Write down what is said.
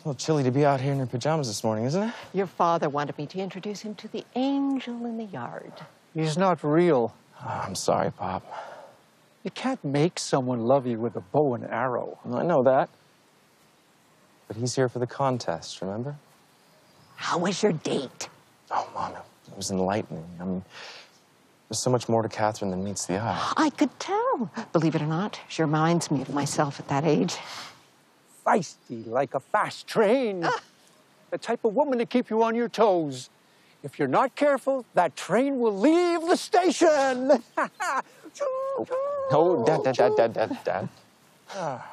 A little chilly to be out here in your pajamas this morning, isn't it? Your father wanted me to introduce him to the angel in the yard. He's not real. Oh, I'm sorry, Pop. You can't make someone love you with a bow and arrow. Well, I know that. But he's here for the contest, remember? How was your date? Oh, Mom, it was enlightening. I mean, there's so much more to Catherine than meets the eye. I could tell. Believe it or not, she reminds me of myself at that age. Feisty like a fast train. The type of woman to keep you on your toes. If you're not careful, that train will leave the station. Oh, Dad.